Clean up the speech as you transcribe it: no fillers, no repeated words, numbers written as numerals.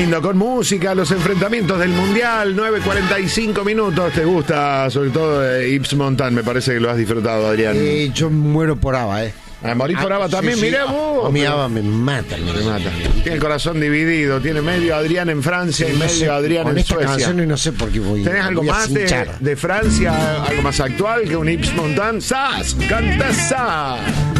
lindo, con música, los enfrentamientos del Mundial, 9:45 minutos. ¿Te gusta, sobre todo, Yves Montand? Me parece que lo has disfrutado, Adrián. Yo muero por ABBA, A morir por ABBA también, sí, mirá vos. A mi ABBA me mata. Me mata. Tiene el corazón dividido, tiene medio Adrián en Francia y medio Adrián en Suecia. Canción y no sé por qué ¿Tenés algo más de Francia, algo más actual que un Yves Montand? ¡Sas! ¡Canta Sas!